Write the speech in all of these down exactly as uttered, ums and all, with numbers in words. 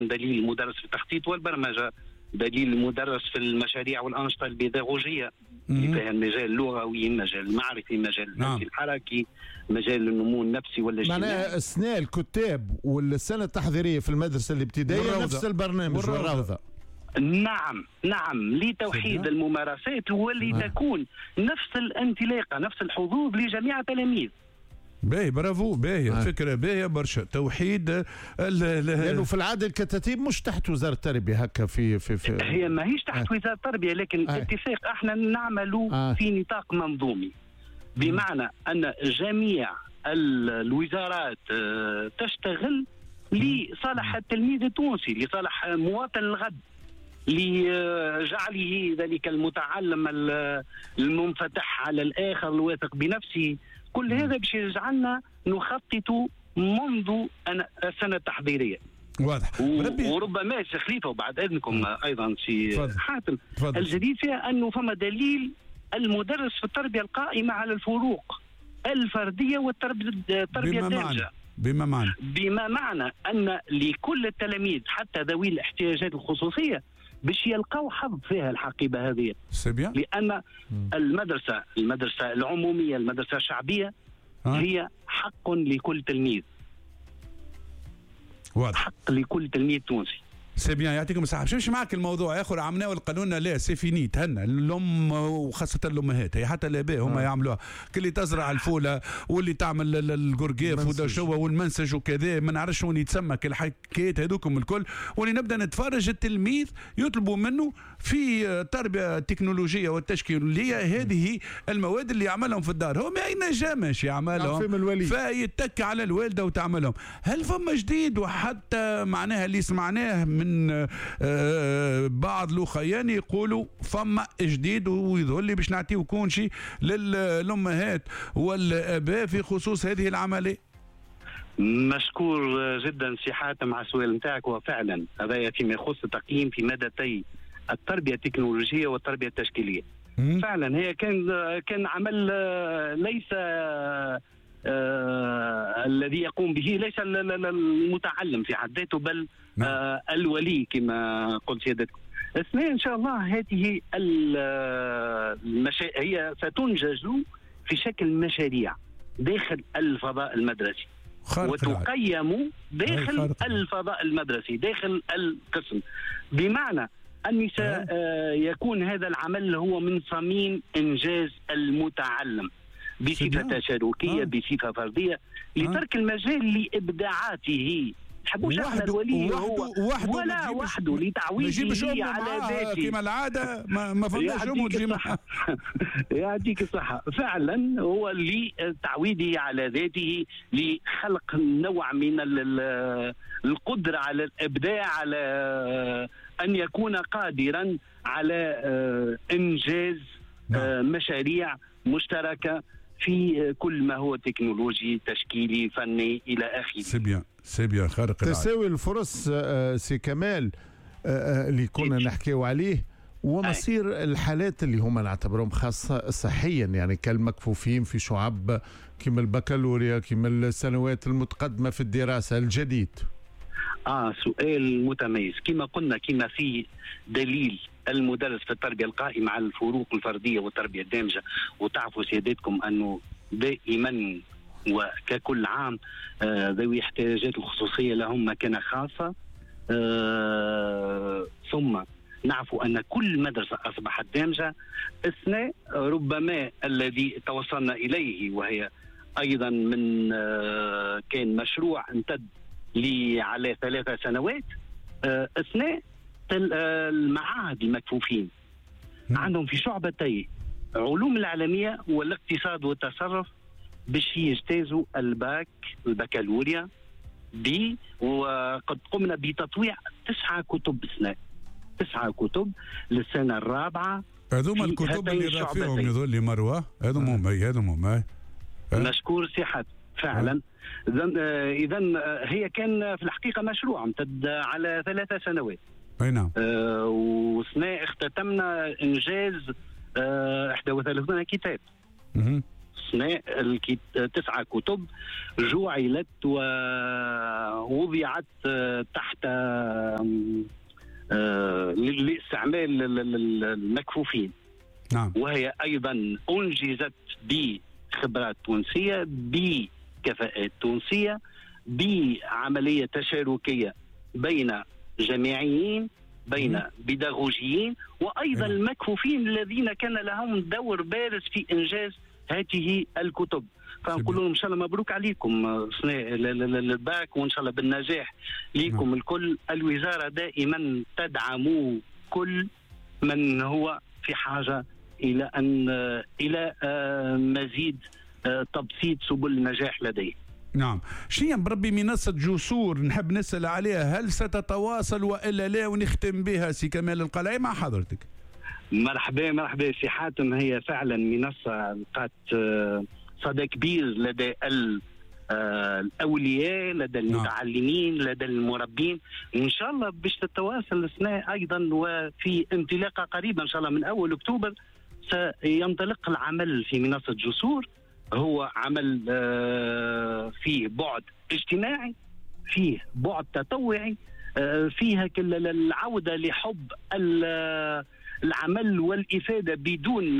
دليل المدرس في التخطيط والبرمجة، دليل المدرس في المشاريع والأنشطة البيداغوجية اللي فيها المجال اللغوي، المجال المعرفي، مجال نعم. النفسي الحركي، مجال النمو النفسي والاجتماعي. معناها السنة الكتاب والسنة التحضيرية في المدرسة الابتدائية نفس البرنامج والروضة. نعم نعم لتوحيد الممارسات ولتكون آه. نفس الانطلاقة، نفس الحظوظ لجميع التلاميذ. باهي برافو، باهي آه. فكرة باهية برشا. توحيد لأنه في العادة الكتاتيب مش تحت وزارة التربية هكا في في, في هي ما هيش تحت آه. وزارة التربية، لكن آه. اتفاق احنا نعملوا آه. في نطاق منظومي، بمعنى أن جميع الوزارات تشتغل لصالح التلميذ التونسي، لصالح مواطن الغد، لجعله ذلك المتعلم المنفتح على الآخر الواثق بنفسه. كل هذا باش يجعلنا نخطط منذ السنة التحضيرية. واضح. و... وربما سي خليفة وبعد إذنكم أيضا سي حاتم، فضل. الجديد فيها أنه فما دليل المدرس في التربية القائمة على الفروق الفردية والتربية الدارجة. بما معنى بما معنى أن لكل التلاميذ حتى ذوي الاحتياجات الخصوصية باش يلقاو حظ فيها الحقيبة هذه، لأن المدرسة المدرسة العمومية، المدرسة الشعبية ها؟ هي حق لكل تلميذ. واضح. حق لكل تلميذ تونسي. سي بيان، يعطيكم الصحة. مش معك الموضوع يا اخو عملناه القانون لا سي فيني تهنى الام وخاصة الامهات، هي حتى الاباء هم آه. يعملوها، كل تزرع الفوله واللي تعمل القرقيف ودا شو والمنسج وكذا ما نعرفش وين يتسمى كل الحكايات هذوكم الكل، واللي نبدا نتفرج التلميذ يطلبوا منه في التربيه التكنولوجيه والتشكيليه هذه المواد اللي يعملهم في الدار، هو ما ينجمش يعملهم فيتك على الوالده وتعملهم. هل فما جديد؟ وحتى معناها اللي سمعناه من بعض الاخيان يقولوا فما جديد ويظهر لي باش نعطيو كون شيء للامهات والاباء في خصوص هذه العمليه. مشكور جدا سي حاتم على السؤال نتاعك، وفعلا هذا فيما يخص التقييم في مادتي التربيه التكنولوجيه والتربيه التشكيليه. فعلا هي كان كان عمل ليس آه الذي يقوم به ليس المتعلم في حد ذاته، بل آه الولي كما قلت سيادتكم. اثنين ان شاء الله هذه المشا... هي ستنجز في شكل مشاريع داخل الفضاء المدرسي وتقيم داخل الفضاء المدرسي داخل القسم، بمعنى أن سيكون هذا العمل هو من صميم إنجاز المتعلم بصفة تشاركية، بصفة فردية، لترك المجال لإبداعاته. تحبوش احنا الولي هو وحده ولا وحده لتعويضه على ذاته كما العادة ما فهمناش أمه تجي معاه. يعطيك الصحة. فعلا هو لتعويضه على ذاته، لخلق نوع من القدرة على الإبداع، على أن يكون قادرا على إنجاز مشاريع مشتركة في كل ما هو تكنولوجي تشكيلي فني إلى آخره. سبيان سبيان خارق العادة. تساوي الفرص سي كمال اللي كنا نحكيو عليه، ومصير أي. الحالات اللي هم نعتبرهم خاصة صحيا، يعني كالمكفوفين في شعب كما البكالوريا كما السنوات المتقدمة في الدراسة الجديد. آه سؤال متميز. كما قلنا كما في دليل المدرس في التربية القائمة على الفروق الفردية والتربية الدامجة، وتعرفوا سيادتكم أنه دائما وككل عام آه ذوي احتياجات الخصوصية لهم مكانة خاصة. آه ثم نعرف أن كل مدرسة أصبحت دامجة، اثناء ربما الذي توصلنا إليه، وهي أيضا من آه كان مشروع امتد لي على ثلاثة سنوات، آه اثناء المعاهد المكفوفين عندهم في شعبتي علوم العالمية والاقتصاد والتصرف باش يجتازوا الباك البكالوريا بي، وقد قمنا بتطويع تسعة كتب سنة تسعة كتب للسنة الرابعة. هذوما الكتب اللي رافعهم يظل لي مروة، هذوم هم هذوم هم مشكور صحة فعلا. إذا هي كان في الحقيقة مشروع امتد على ثلاثة سنوات. اي نعم. آه وسنة اختتمنا انجاز آه واحد وثلاثين كتاب. اثناء تسعة كتب جعلت ووضعت تحت لاستعمال المكفوفين. نعم. وهي أيضا أنجزت بخبرات تونسية، بكفاءات تونسية، بعملية تشاركية بين جامعيين، بين بيداغوجيين، وأيضا المكفوفين الذين كان لهم دور بارز في إنجاز هذه الكتب. فنقول لهم إن شاء الله مبروك عليكم أثناء الباك، وإن شاء الله بالنجاح ليكم. نعم. الكل. الوزارة دائما تدعم كل من هو في حاجة إلى أن إلى مزيد تبسيط سبل النجاح لديه. نعم. شنو بربي منصة جسور نحب نسأل عليها، هل ستتواصل وإلا لا؟ ونختم بها سي كمال القلعي مع حضرتك. مرحبا مرحبا سي حاتم. هي فعلا منصة لقات صدى كبير لدى الأولياء، لدى المتعلمين، لدى المربين. إن شاء الله باش تتواصل الأثناء أيضا، وفي انطلاقة قريبة إن شاء الله من أول أكتوبر سينطلق العمل في منصة جسور. هو عمل فيه بعد اجتماعي، فيه بعد تطوعي، فيها كل العودة لحب العمل والإفادة بدون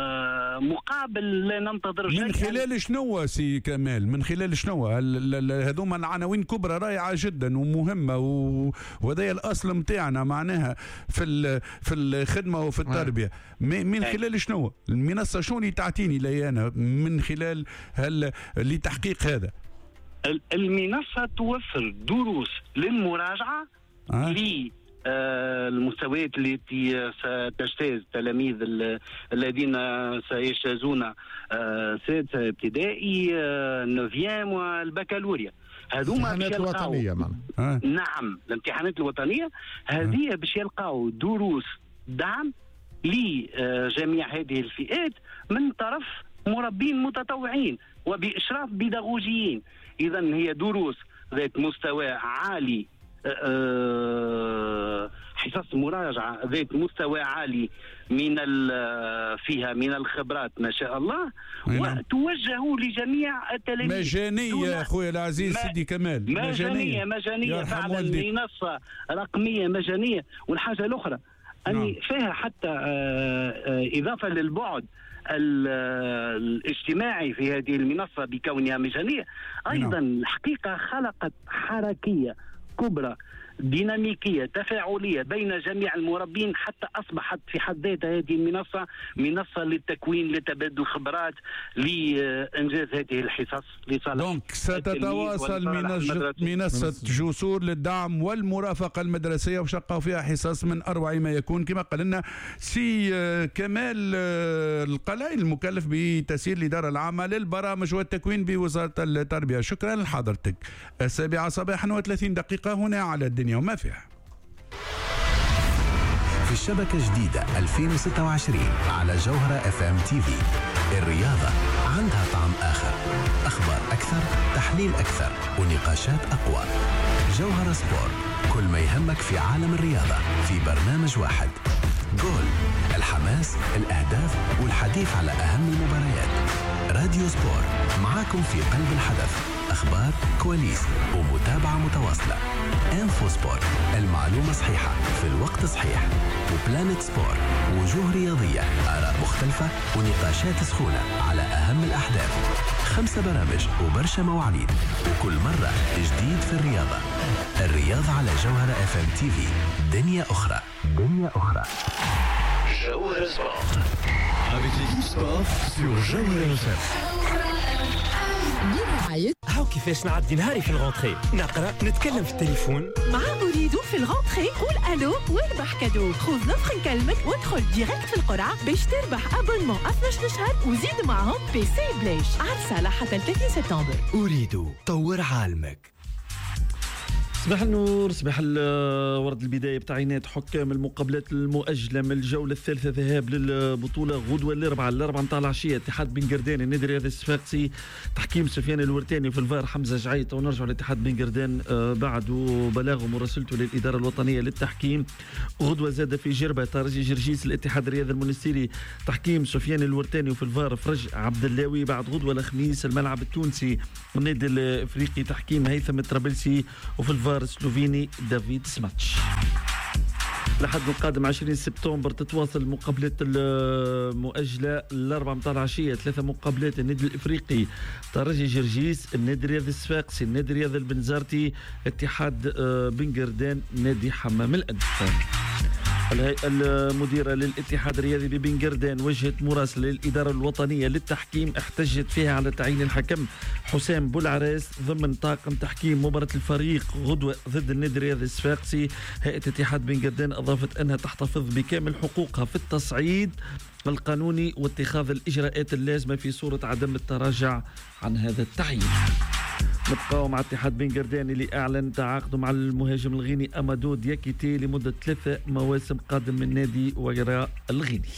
مقابل، لا ننتظر شيئا. من خلال شنو سي كمال؟ من خلال شنو؟ هذوما العناوين كبرى رائعة جدا ومهمة، وهذا الأصل متاعنا معناها في في الخدمة وفي التربية. من خلال شنو؟ المنصة شنو اللي تعطيني لي أنا من خلال هل لتحقيق هذا؟ المنصة توفر دروس للمراجعة أه؟ ل المستويات التي ستجتاز التلاميذ الذين سيجتازون سادسة ابتدائي، النوفيام والبكالوريا. هذوما الامتحانات الوطنية. نعم، الامتحانات الوطنية هذه باش يلقاو دروس دعم لجميع هذه الفئات من طرف مربين متطوعين وبإشراف بيداغوجيين. إذا هي دروس ذات مستوى عالي، حصص مراجعة ذات مستوى عالي من فيها من الخبرات ما شاء الله، وتوجه لجميع التلاميذ. مجانية يا أخوي العزيز سيدي كمال. مجانية مجانية فعلا، منصة رقمية مجانية. والحاجة الأخرى أني فيها حتى إضافة للبعد الاجتماعي في هذه المنصة بكونها مجانية، أيضا الحقيقة خلقت حركية كبرى ديناميكية تفاعلية بين جميع المربين، حتى أصبحت في حد ذاتها هذه المنصة منصة للتكوين، لتبادل الخبرات، لإنجاز هذه الحصص لصالح. دونك ستتواصل منصة جسور للدعم والمرافقة المدرسية، وشقوا فيها حصص من أروع ما يكون كما قال لنا سي كمال القلعي المكلف بتسيير الإدارة العامة للبرامج والتكوين بوزارة التربية. شكرا لحضرتك. السابعة صباحا وثلاثين دقيقة هنا على الدنيا وما فيها. في الشبكة جديدة ألفين وستة وعشرين على جوهرة اف ام تي في. الرياضة عندها طعم آخر، أخبار أكثر، تحليل أكثر، ونقاشات أقوى. جوهرة سبور، كل ما يهمك في عالم الرياضة في برنامج واحد. جول، الحماس، الأهداف والحديث على أهم المباريات. راديو سبور معاكم في قلب الحدث، أخبار، كواليس ومتابعة متواصلة. انفو سبور، المعلومة صحيحة في الوقت صحيح. وبلانت سبور، وجوه رياضية، آراء مختلفة ونقاشات سخونة على أهم الأحداث. خمسة برامج وبرشا مواعيد، وكل مرة جديد في الرياضة. الرياضة على جوهرة اف ام تي في. دنيا أخرى، دنيا أخرى. جوهرة سبورت avec l'équipe sport sur Jawhara اف ام. هاو كيفاش نعدي نهاري في الغونتري، نقرا، نتكلم في التليفون مع أريد في الغونتري. قول ألو واربح كادو. خذ نفخ نكلمك وادخل ديريكت في القرعة باش تربح أبونمون اثناش شهر وزيد معهم بي سي بلاش. عرسة لحتى ثلاثين سبتمبر. أريد طور عالمك. صباح النور، صباح ورد البداية بتعيينات حكام المقابلات المؤجلة من الجولة الثالثة ذهاب للبطولة غدوة الأربعاء الأربعاء متاع العشية. اتحاد بن قردان النادي الرياضي الصفاقسي تحكيم سفيان الورتاني وفي الفار حمزة جعيطة. ونرجع لاتحاد بن قردان بعد بلاغه مراسلته للإدارة الوطنية للتحكيم. غدوة زاد في جربة ترجي جرجيس الاتحاد الرياضي المنستيري تحكيم سفيان الورتاني وفي الفار فرج عبد اللاوي. بعد غدوة الخميس الملعب التونسي النادي الافريقي تحكيم هيثم الطرابلسي وفي الفار السلوفيني دافيد سماتش. لحد القادم عشرين سبتمبر تتواصل المقابلات المؤجلة الأربعة متاع العشية. ثلاثة مقابلات: النادي الإفريقي ترجي جرجيس، النادي الرياضي الصفاقسي، النادي الرياضي البنزرتي، اتحاد بن قردان، نادي حمام الأنف. الهيئة المديرة للاتحاد الرياضي ببن قردان وجهت مراسلة للإدارة الوطنية للتحكيم احتجت فيها على تعيين الحكم حسام بولعراس ضمن طاقم تحكيم مباراة الفريق غدوة ضد النادي الرياضي الصفاقسي. هيئة اتحاد بن قردان أضافت أنها تحتفظ بكامل حقوقها في التصعيد القانوني واتخاذ الإجراءات اللازمة في صورة عدم التراجع عن هذا التعيين. نبقاو مع اتحاد بن قردان اللي اعلن تعاقده مع المهاجم الغيني امادو دياكيتي لمده ثلاثه مواسم قادم من نادي وراء الغيني.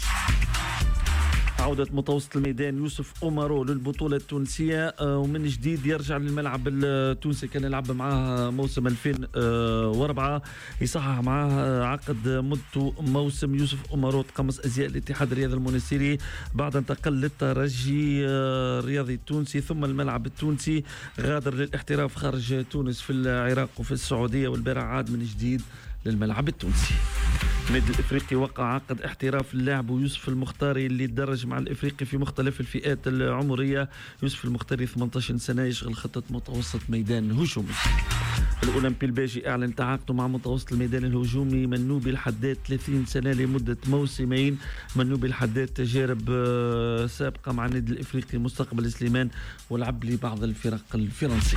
عودة متوسط الميدان يوسف أومارو للبطولة التونسية ومن جديد يرجع للملعب التونسي. كان يلعب معاه موسم ألفين وأربعة، يصحح معاه عقد مدته موسم. يوسف أومارو تقمص أزياء الاتحاد الرياضي المنستيري بعد انتقل للترجي الرياضي التونسي ثم الملعب التونسي. غادر للاحتراف خارج تونس في العراق وفي السعودية والبارح عاد من جديد للملعب التونسي. النادي الافريقي وقع عقد احتراف اللاعب يوسف المختاري اللي درج مع الافريقي في مختلف الفئات العمريه. يوسف المختاري ثمانية عشر سنه يشغل خطه متوسط ميدان هجومي. الاولمبي الباجي اعلن تعاقده مع متوسط الميدان الهجومي منوبي الحداد ثلاثين سنه لمده موسمين. منوبي الحداد تجارب سابقه مع النادي الافريقي مستقبل سليمان ولعب لبعض الفرق الفرنسيه.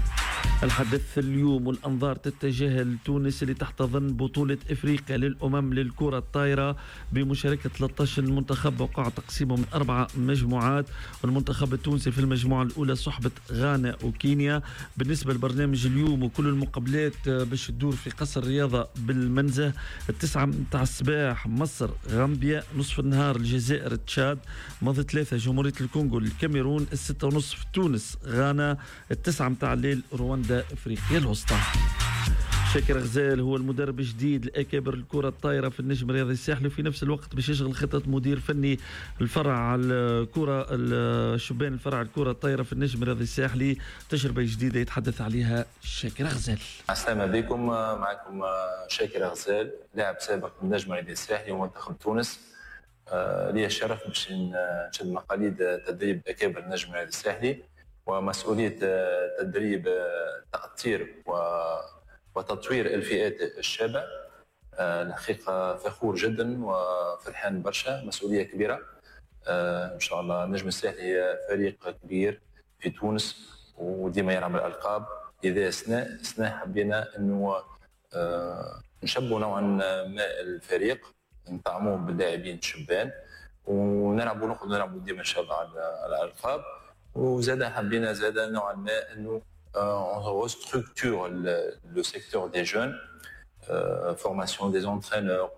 الحدث اليوم والأنظار تتجه لتونس اللي تحتضن بطولة إفريقيا للأمم للكرة الطايرة بمشاركة ثلاثة عشر منتخب. وقع تقسيمه من أربع مجموعات والمنتخب التونسي في المجموعة الأولى صحبة غانا وكينيا. بالنسبة لبرنامج اليوم وكل المقابلات باش تدور في قصر الرياضة بالمنزه. التسعة متاع الصباح مصر غامبيا، نصف النهار الجزائر تشاد، ماضي ثلاثة جمهورية الكونغو الكاميرون، الستة ونصف تونس غانا، التسعة متاع الليل رواندا افريقيا الوسطى. شاكر غزال هو المدرب الجديد لاكابر الكره الطايره في النجم الرياضي الساحلي وفي نفس الوقت باش يشغل خطه مدير فني الفرع الكره الشبان الفرع الكره الطايره في النجم الرياضي الساحلي. تجربه جديده يتحدث عليها شاكر غزال. السلام عليكم، معكم شاكر غزال لاعب سابق من النجم الرياضي الساحلي ومنتخب تونس. لي الشرف باش نشد مقاليد تدريب اكابر النجم الرياضي الساحلي ومسؤولية تدريب تأطير وتطوير الفئات الشابة. الحقيقة فخور جدا وفرحان برشا، مسؤولية كبيرة إن شاء الله. النجم الساحلي هي فريق كبير في تونس وديما يلعب الألقاب، لذا أثناء أثناء حبينا أنه نشبوا نوعا ما الفريق، نطعموه باللاعبين الشبان ونلعبوا نقعدوا نلعبوا ديما إن شاء الله على الألقاب. وزاد حبينا زاد نوعا ما انه on restructure le secteur des jeunes, euh, formation des entraîneurs,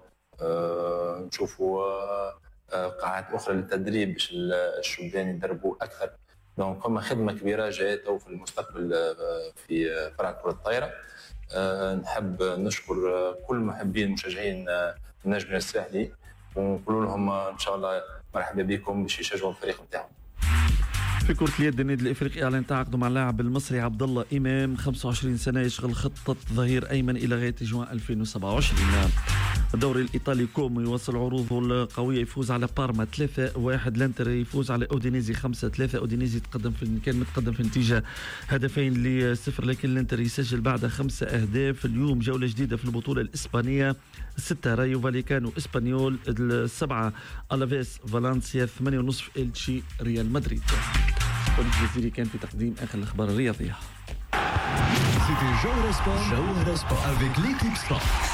نشوفوا قاعات اخرى للتدريب باش الشبان يدربوا اكثر. دونك فما خدمه كبيره جايه في المستقبل في فرع كره الطايره. نحب نشكر كل محبين مشجعين النجم الساحلي ونقول لهم ان شاء الله مرحبا بكم باش يشجعوا الفريق نتاعهم. في كرة اليد النادي الافريقي اعلن تعاقده مع اللاعب المصري عبد الله امام خمسة وعشرين سنه يشغل خطه ظهير ايمن الى غايه جوان ألفين وسبعة وعشرين. الدوري الايطالي كومو يواصل عروضه القويه، يفوز على بارما ثلاثة واحد، لانتر يفوز على اودينيزي خمسة ثلاثة. اودينيزي تقدم في كان متقدم في نتيجه هدفين لصفر، لكن لانتر يسجل بعد خمسه اهداف. اليوم جوله جديده في البطوله الاسبانيه، ستة رايو فاليكانو اسبانيول، السبعة الافيس فالنسيا، ثمانية ونصف إلتشي ريال مدريد. وليد الجزيري كان في تقديم اخر الاخبار الرياضيه. C'était Jauhara Sport, Jauhara Sport avec l'équipe sport.